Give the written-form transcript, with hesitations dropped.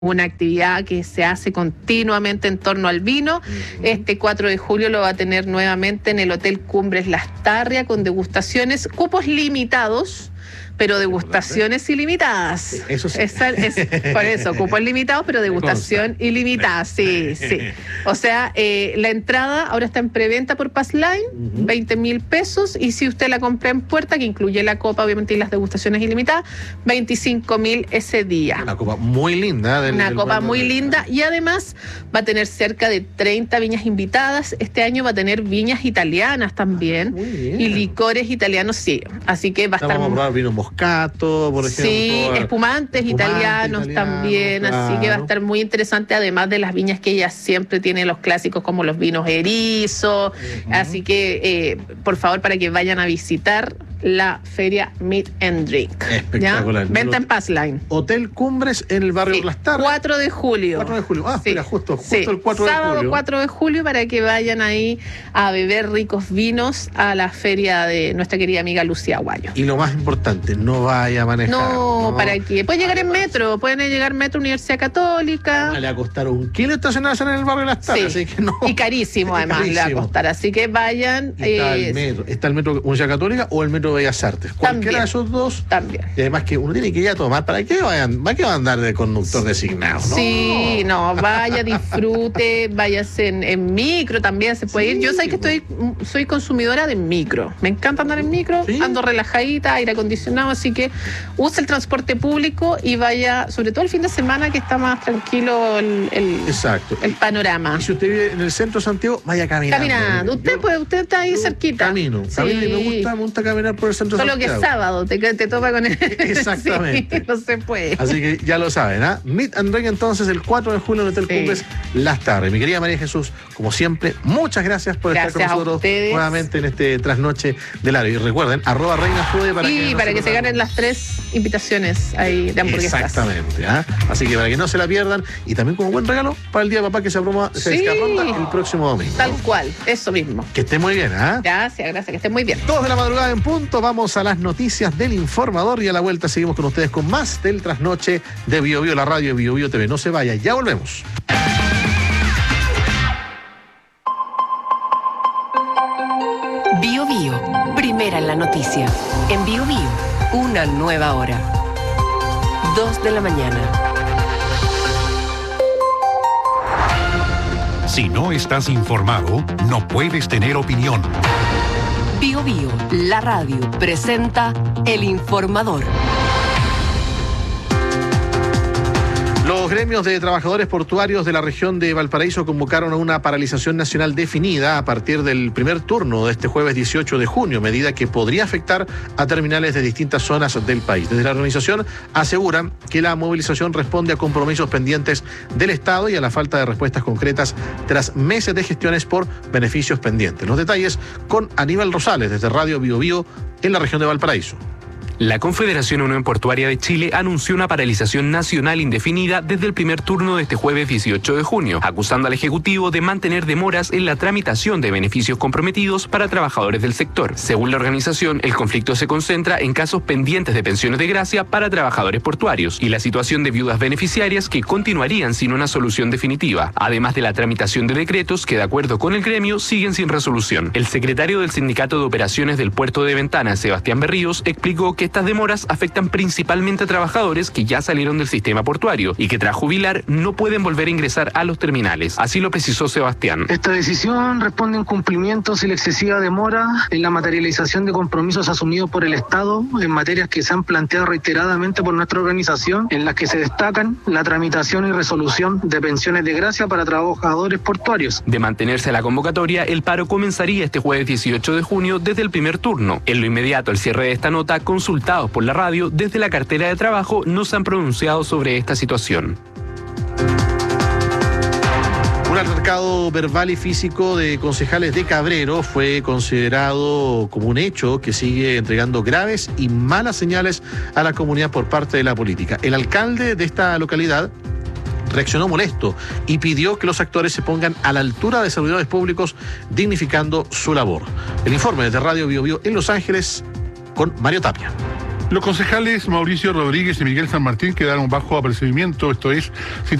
una actividad que se hace continuamente en torno al vino. Este 4 de julio lo va a tener nuevamente en el Hotel Cumbres Lastarria con degustaciones, cupos limitados, pero degustaciones ilimitadas. Eso sí. Por eso, cupos limitados, pero degustación ilimitada. Sí. O sea, la entrada ahora está en preventa por Passline, 20.000 pesos, y si usted la compra en puerta, que incluye la copa, obviamente, y las degustaciones ilimitadas, 25.000 ese día. Una copa muy linda. Una copa muy linda, y además va a tener cerca de 30 viñas invitadas. Este año va a tener viñas italianas también, y licores italianos, sí. Así que va a estar... Vamos a probar vino moscato, por ejemplo. Sí, espumantes italianos también, claro. Así que va a estar muy interesante, además de las viñas que ella siempre tiene, los clásicos como los vinos Erizo. Así que, por favor, para que vayan a visitar la feria Meet and Drink. Espectacular. ¿Ya? Venta en Passline. Hotel Cumbres en el barrio Lastarria. 4 de julio. 4 de julio. Sí. Mira, justo el 4 de julio. Sábado 4 de julio, para que vayan ahí a beber ricos vinos a la feria de nuestra querida amiga Lucía Aguayo. Y lo más importante, no vaya a manejar. No, ¿para qué? Pueden llegar en metro, pueden llegar metro Universidad Católica. Le va a costar $1 kilo estacionarse en el barrio Lastarria, sí. Así que no. Y carísimo, además, carísimo. le va a costar. Así que vayan. Está el metro Universidad Católica o el metro Bellas Artes. Cualquiera de esos dos. También. Y además que uno tiene que ir a tomar. ¿Para qué va a andar de conductor designado? ¿No? Sí, no, vaya, disfrute, váyase en micro también se puede ir. Yo sé que soy consumidora de micro. Me encanta andar en micro, ando relajadita, aire acondicionado, así que use el transporte público y vaya, sobre todo el fin de semana, que está más tranquilo Exacto. El panorama. Y si usted vive en el centro de Santiago, vaya caminando. Caminando. Usted está ahí cerquita. Camino y me gusta caminar por el centro de Santiago. Solo que es sábado, te topa con él. Exactamente. Sí, no se puede. Así que ya lo saben, ¿ah? Meet and Drink entonces el 4 de julio en el Hotel Cumbres Lastarria. Mi querida María Jesús, como siempre, muchas gracias por estar con nosotros nuevamente en este trasnoche del área. Y recuerden, @ReinasFoodie para que se ganen las 3 invitaciones ahí de hamburguesas. Exactamente, ¿ah? Así que para que no se la pierdan, y también como buen regalo para el Día de Papá que se ronda el próximo domingo. Tal cual, eso mismo. Que esté muy bien, ¿ah? Gracias, que esté muy bien. 2 de la madrugada en punto, vamos a las noticias del Informador y a la vuelta seguimos con ustedes con más del trasnoche de Bio Bio, la radio de Bio Bio TV. No se vaya, ya volvemos. Bio Bio, primera en la noticia. En Bio Bio, una nueva hora. 2 de la mañana. Si no estás informado, no puedes tener opinión. Bio Bio, la radio, presenta El Informador. Los gremios de trabajadores portuarios de la región de Valparaíso convocaron a una paralización nacional definida a partir del primer turno de este jueves 18 de junio, medida que podría afectar a terminales de distintas zonas del país. Desde la organización aseguran que la movilización responde a compromisos pendientes del Estado y a la falta de respuestas concretas tras meses de gestiones por beneficios pendientes. Los detalles con Aníbal Rosales desde Radio Bio Bio en la región de Valparaíso. La Confederación Unión Portuaria de Chile anunció una paralización nacional indefinida desde el primer turno de este jueves 18 de junio, acusando al Ejecutivo de mantener demoras en la tramitación de beneficios comprometidos para trabajadores del sector. Según la organización, el conflicto se concentra en casos pendientes de pensiones de gracia para trabajadores portuarios y la situación de viudas beneficiarias que continuarían sin una solución definitiva, además de la tramitación de decretos que, de acuerdo con el gremio, siguen sin resolución. El secretario del Sindicato de Operaciones del Puerto de Ventana, Sebastián Berríos, explicó que estas demoras afectan principalmente a trabajadores que ya salieron del sistema portuario y que tras jubilar no pueden volver a ingresar a los terminales. Así lo precisó Sebastián. Esta decisión responde a incumplimientos y la excesiva demora en la materialización de compromisos asumidos por el Estado en materias que se han planteado reiteradamente por nuestra organización, en las que se destacan la tramitación y resolución de pensiones de gracia para trabajadores portuarios. De mantenerse la convocatoria, el paro comenzaría este jueves 18 de junio desde el primer turno. En lo inmediato, al cierre de esta nota, consultados por la radio desde la cartera de trabajo no se han pronunciado sobre esta situación. Un altercado verbal y físico de concejales de Cabrero fue considerado como un hecho que sigue entregando graves y malas señales a la comunidad por parte de la política. El alcalde de esta localidad reaccionó molesto y pidió que los actores se pongan a la altura de servidores públicos, dignificando su labor. El informe desde Radio Bio Bio en Los Ángeles con Mario Tapia. Los concejales Mauricio Rodríguez y Miguel San Martín quedaron bajo apercibimiento, esto es,